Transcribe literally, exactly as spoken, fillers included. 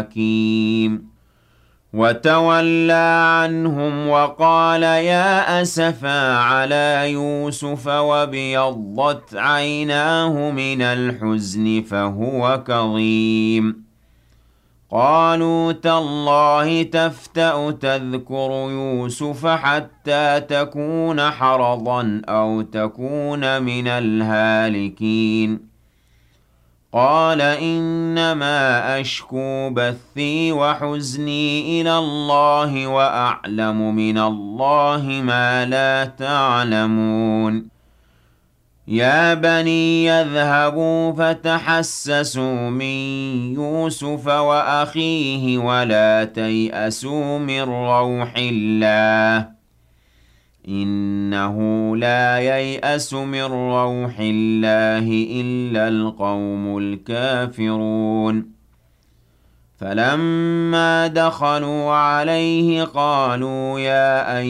حكيم وتولى عنهم وقال يا أسفا على يوسف وابيضت عيناه من الحزن فهو كظيم قالوا تالله تفتأ تذكر يوسف حتى تكون حرضا أو تكون من الهالكين قال إنما أشكو بثي وحزني إلى الله وأعلم من الله ما لا تعلمون يا بني يذهبوا فتحسسوا من يوسف وأخيه ولا تيأسوا من روح الله إنه لا ييأس من روح الله إلا القوم الكافرون فلما دخلوا عليه قالوا يا أيها